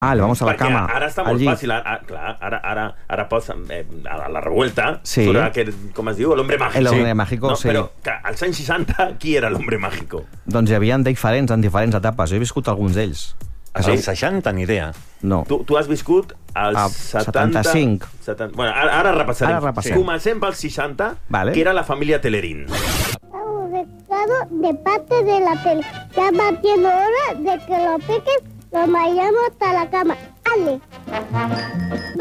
Vamos a la cama. Ara està molt fàcil. Clar, ara pots... A la revuelta, surt aquest, com es diu? L'hombre mágico. L'hombre mágico, sí. Però als anys 60, qui era l'hombre mágico? Doncs hi havia en diferents etapes. Jo he viscut alguns d'ells. Als 60, ni idea. No. Tu has viscut als 75. Bueno, ara repassarem. Comencem pels 60, que era la família Telerín. De parte de la tele. Ya va siendo hora de que lo piques, lo vayamos hasta la cama. ¡Ale!